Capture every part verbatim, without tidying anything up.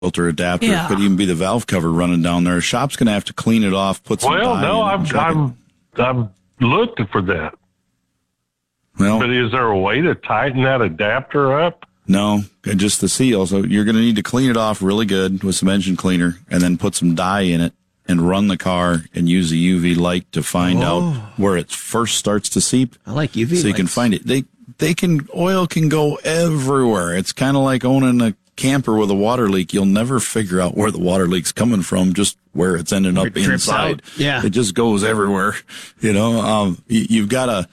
filter adapter. Yeah. It could even be the valve cover running down there. A shop's going to have to clean it off, put some Well, dye no, in it and I've, check I've, it. I've looked for that. Well, But is there a way to tighten that adapter up? no, just the seal. So you're going to need to clean it off really good with some engine cleaner and then put some dye in it and run the car and use a U V light to find Oh. out where it first starts to seep. I like U V So you can lights. find it. They, they can, oil can go everywhere. It's kind of like owning a camper with a water leak. You'll never figure out where the water leak's coming from, just where it's ending up It drips inside. out. Yeah. It just goes everywhere. You know, um, you, you've got to,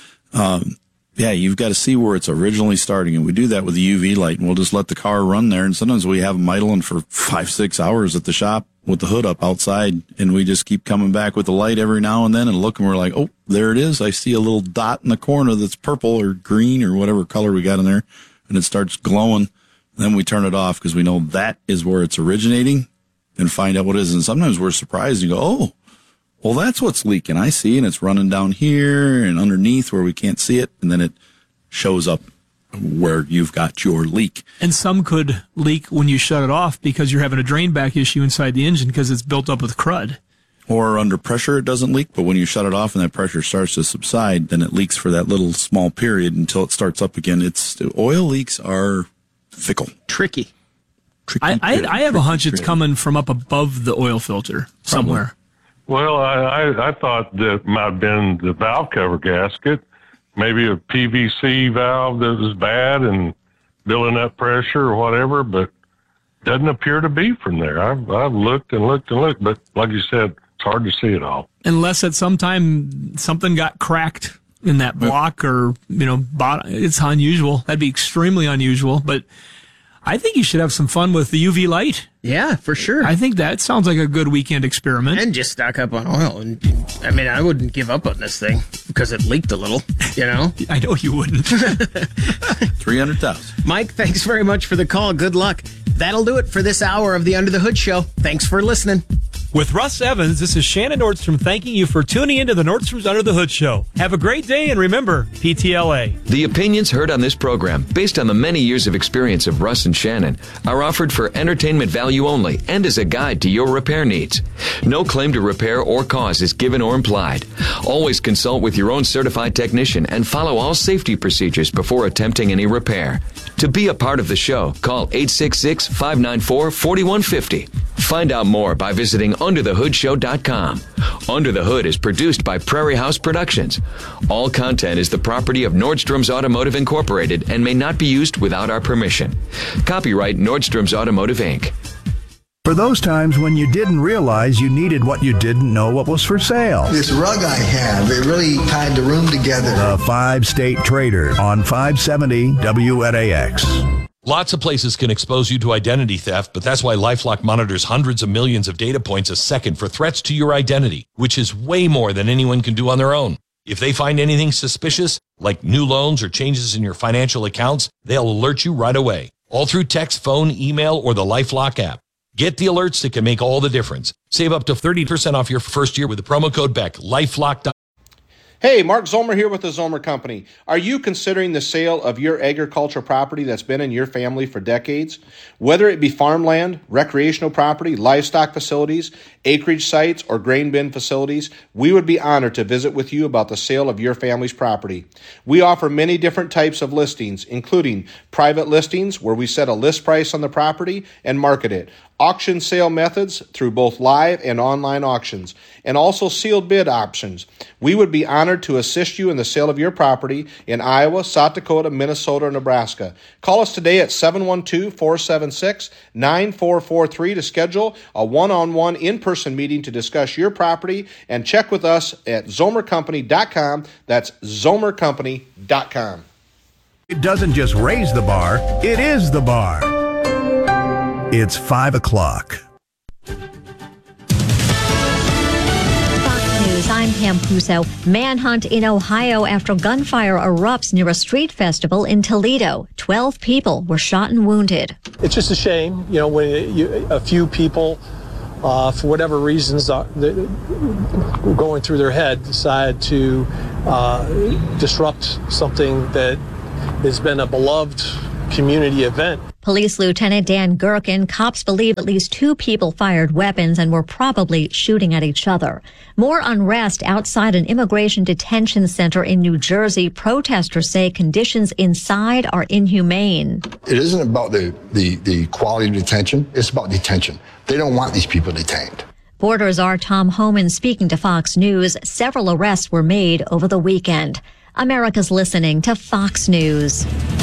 um, yeah, you've got to see where it's originally starting. And we do that with the U V light, and we'll just let the car run there. And sometimes we have them idling for five, six hours at the shop with the hood up outside. And we just keep coming back with the light every now and then and look, and we're like, oh, there it is. I see a little dot in the corner that's purple or green or whatever color we got in there. And it starts glowing. Then we turn it off because we know that is where it's originating and find out what it is. And sometimes we're surprised and go, oh, well, that's what's leaking. I see. And it's running down here and underneath where we can't see it. And then it shows up where you've got your leak. And some could leak when you shut it off because you're having a drain back issue inside the engine because it's built up with crud. Or under pressure, it doesn't leak. But when you shut it off and that pressure starts to subside, then it leaks for that little small period until it starts up again. It's oil leaks are fickle. Tricky. Tricky, I, I, tricky, I have a hunch tricky, it's tricky. coming from up above the oil filter somewhere. Well, I, I, I thought that might have been the valve cover gasket, maybe a P V C valve that was bad and building up pressure or whatever, but doesn't appear to be from there. I've, I've looked and looked and looked, but like you said, it's hard to see it all. Unless at some time something got cracked in that block or, you know, bot- it's unusual. That'd be extremely unusual, but I think you should have some fun with the U V light. Yeah, for sure. I think that sounds like a good weekend experiment. And just stock up on oil. And I mean, I wouldn't give up on this thing because it leaked a little, you know? I know you wouldn't. three hundred thousand. Mike, thanks very much for the call. Good luck. That'll do it for this hour of the Under the Hood Show. Thanks for listening. With Russ Evans, this is Shannon Nordstrom thanking you for tuning into the Nordstrom's Under the Hood Show. Have a great day, and remember, P T L A. The opinions heard on this program, based on the many years of experience of Russ and Shannon, are offered for entertainment value only and as a guide to your repair needs. No claim to repair or cause is given or implied. Always consult with your own certified technician and follow all safety procedures before attempting any repair. To be a part of the show, call eight six six, five nine four, four one five zero. Find out more by visiting under the hood show dot com. Under the Hood is produced by Prairie House Productions. All content is the property of Nordstrom's Automotive Incorporated and may not be used without our permission. Copyright Nordstrom's Automotive, Incorporated. For those times when you didn't realize you needed what you didn't know what was for sale. This rug I have, it really tied the room together. The Five State Trader on five seventy W N A X. Lots of places can expose you to identity theft, but that's why LifeLock monitors hundreds of millions of data points a second for threats to your identity, which is way more than anyone can do on their own. If they find anything suspicious, like new loans or changes in your financial accounts, they'll alert you right away, all through text, phone, email, or the LifeLock app. Get the alerts that can make all the difference. Save up to thirty percent off your first year with the promo code B E C, LifeLock dot com. Hey, Mark Zomer here with the Zomer Company. Are you considering the sale of your agricultural property that's been in your family for decades? Whether it be farmland, recreational property, livestock facilities, acreage sites, or grain bin facilities, we would be honored to visit with you about the sale of your family's property. We offer many different types of listings, including private listings where we set a list price on the property and market it, auction sale methods through both live and online auctions, and also sealed bid options. We would be honored to assist you in the sale of your property in Iowa, South Dakota, Minnesota, or Nebraska. Call us today at seven one two, four seven six, nine four four three to schedule a one-on-one in-person meeting to discuss your property, and check with us at zomer company dot com. That's zomer company dot com. It doesn't just raise the bar, it is the bar. It's five o'clock. News, I'm Pam Puso. Manhunt in Ohio after gunfire erupts near a street festival in Toledo. Twelve people were shot and wounded. It's just a shame, you know, when you, a few people, uh, for whatever reasons, uh, going through their head, decide to uh, disrupt something that has been a beloved community event. Police Lieutenant Dan Gherkin, cops believe at least two people fired weapons and were probably shooting at each other. More unrest outside an immigration detention center in New Jersey. Protesters say conditions inside are inhumane. It isn't about the, the, the quality of detention. It's about detention. They don't want these people detained. Border Czar Tom Homan speaking to Fox News. Several arrests were made over the weekend. America's listening to Fox News.